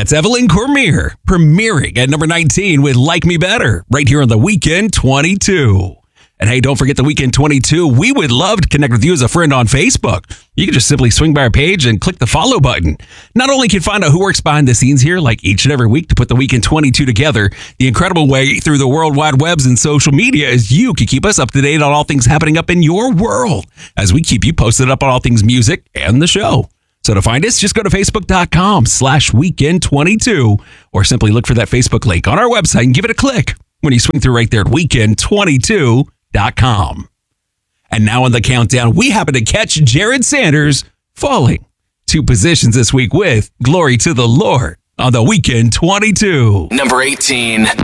That's Evelyn Cormier, premiering at number 19 with Like Me Better, right here on the Weekend 22. And hey, don't forget the Weekend 22. We would love to connect with you as a friend on Facebook. You can just simply swing by our page and click the follow button. Not only can you find out who works behind the scenes here, like each and every week to put the Weekend 22 together, the incredible way through the World Wide Webs and social media is you can keep us up to date on all things happening up in your world as we keep you posted up on all things music and the show. So to find us, just go to facebook.com/weekend22 or simply look for that Facebook link on our website and give it a click when you swing through right there at weekend22.com. And now on the countdown, we happen to catch Jared Sanders falling 2 positions this week with Glory to the Lord on the Weekend 22. Number 18.